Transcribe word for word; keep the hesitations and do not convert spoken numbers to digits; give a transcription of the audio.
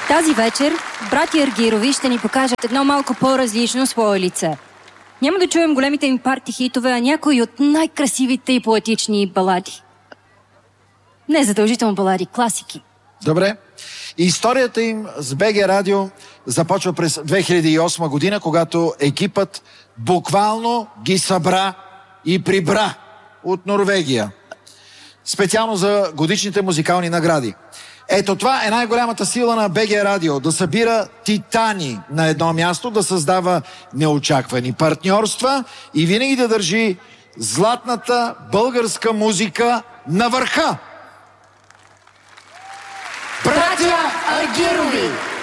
Тази вечер братя Аргирови ще ни покажат едно малко по-различно свое лице. Няма да чуем големите им парти хитове, а някои от най-красивите и поетични балади. Не задължително балади, класики. Добре. Историята им с БГ Радио започва през две хиляди и осма година, когато екипът буквално ги събра и прибра от Норвегия. Специално за годишните музикални награди. Ето това е най-голямата сила на БГ Радио. Да събира титани на едно място, да създава неочаквани партньорства и винаги да държи златната българска музика на върха. Братя Аргирови!